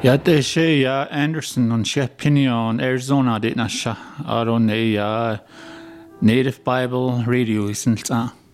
de sé Anderson an sé Pinion Arizona dit na se ar on Native Bible Radio is an ta.